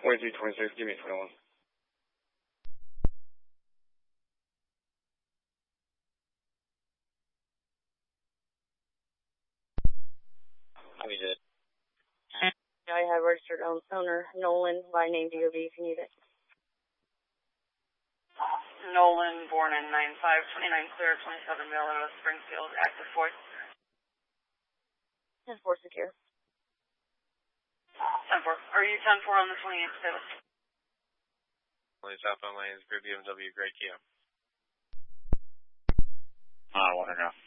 2326, give me 21. How you did? I have registered owner Nolan by name DOB if you need it. Nolan, born in 95, 29 clear, 27 male out of Springfield, active voice. 10-4 secure. 10-4. Are you 10-4 on the 28th, Davis? Southbound lanes, Group BMW, Great Kia. I want to know.